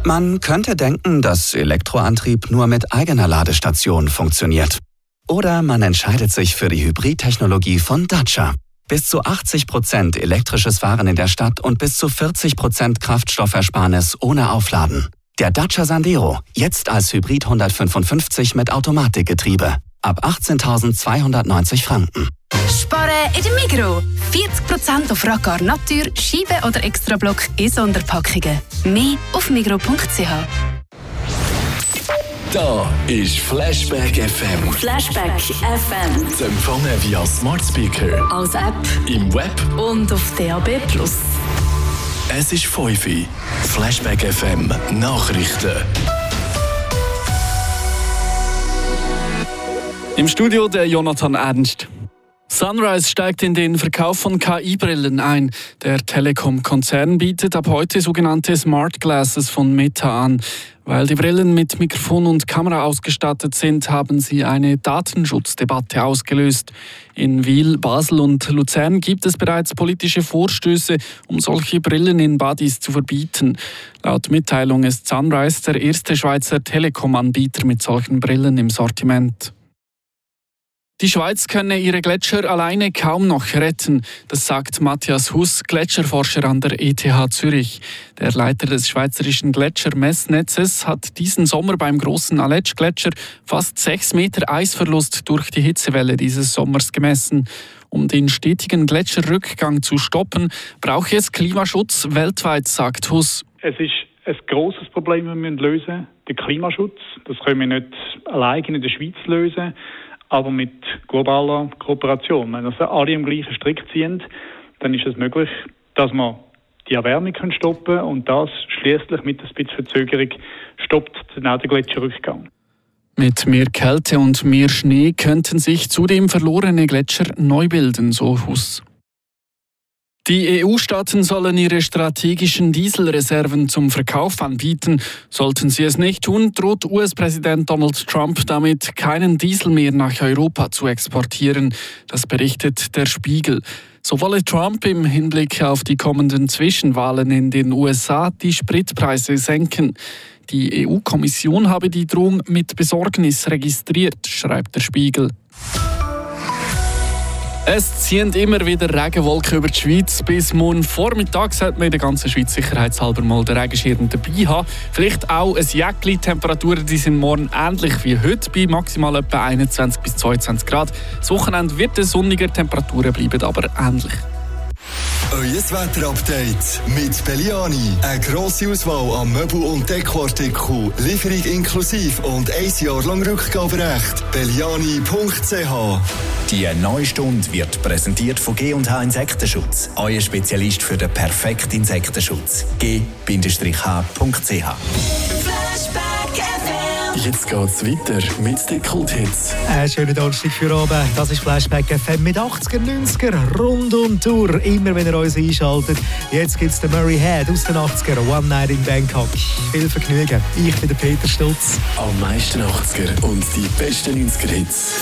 Man könnte denken, dass Elektroantrieb nur mit eigener Ladestation funktioniert. Oder man entscheidet sich für die Hybridtechnologie von Dacia. Bis zu 80% elektrisches Fahren in der Stadt und bis zu 40% Kraftstoffersparnis ohne Aufladen. Der Dacia Sandero, jetzt als Hybrid 155 mit Automatikgetriebe. Ab 18.290 Franken. Sparen in der Migros. 40% auf Raccar Natur, Scheibe oder Extrablock in Sonderpackungen. Mehr auf migros.ch. Da ist Flashback FM. Flashback FM. Zu empfangen via Smart Speaker, Als App im Web und auf DAB+. Es ist 5 Uhr. Flashback FM Nachrichten. Im Studio der Jonathan Ernst. Sunrise steigt in den Verkauf von KI-Brillen ein. Der Telekom-Konzern bietet ab heute sogenannte Smart Glasses von Meta an. Weil die Brillen mit Mikrofon und Kamera ausgestattet sind, haben sie eine Datenschutzdebatte ausgelöst. In Wil, Basel und Luzern gibt es bereits politische Vorstöße, um solche Brillen in Badis zu verbieten. Laut Mitteilung ist Sunrise der erste Schweizer Telekom-Anbieter mit solchen Brillen im Sortiment. Die Schweiz könne ihre Gletscher alleine kaum noch retten, das sagt Matthias Huss, Gletscherforscher an der ETH Zürich. Der Leiter des schweizerischen Gletschermessnetzes hat diesen Sommer beim großen Aletsch-Gletscher fast 6 Meter Eisverlust durch die Hitzewelle dieses Sommers gemessen. Um den stetigen Gletscherrückgang zu stoppen, brauche es Klimaschutz weltweit, sagt Huss. Es ist ein grosses Problem, das wir lösen müssen, der Klimaschutz. Das können wir nicht allein in der Schweiz lösen, aber mit globaler Kooperation. Wenn also alle im gleichen Strick ziehen, dann ist es möglich, dass wir die Erwärmung stoppen können und das schliesslich mit ein bisschen Verzögerung stoppt dann auch den Gletscherrückgang. Mit mehr Kälte und mehr Schnee könnten sich zudem verlorene Gletscher neu bilden, so Huss. Die EU-Staaten sollen ihre strategischen Dieselreserven zum Verkauf anbieten. Sollten sie es nicht tun, droht US-Präsident Donald Trump damit, keinen Diesel mehr nach Europa zu exportieren. Das berichtet der Spiegel. So wolle Trump im Hinblick auf die kommenden Zwischenwahlen in den USA die Spritpreise senken. Die EU-Kommission habe die Drohung mit Besorgnis registriert, schreibt der Spiegel. Es ziehen immer wieder Regenwolken über die Schweiz. Bis morgen Vormittag sollte man in der ganzen Schweiz sicherheitshalber mal den Regenschirm dabei haben. Vielleicht auch ein Jäckchen. Die Temperaturen die sind morgen ähnlich wie heute, bei maximal etwa 21 bis 22 Grad. Das Wochenende wird es sonniger, Temperaturen bleiben aber ähnlich. Euer Wetterupdate mit Belliani. Eine grosse Auswahl an Möbel- und Dekoartikeln, Lieferung inklusive und 1 Jahr lang Rückgaberecht. Belliani.ch. Die neue Stunde wird präsentiert von G&H Insektenschutz. Euer Spezialist für den perfekten Insektenschutz. G-H.ch. Jetzt geht's weiter mit den Kulthits. Einen schönen Donnerstag für oben. Das ist Flashback FM mit 80er, 90er, rund um Tour. Immer wenn ihr uns einschaltet. Jetzt gibt's den Murray Head aus den 80er, One Night in Bangkok. Viel Vergnügen. Ich bin der Peter Stutz. Am meisten 80er und die besten 90er-Hits.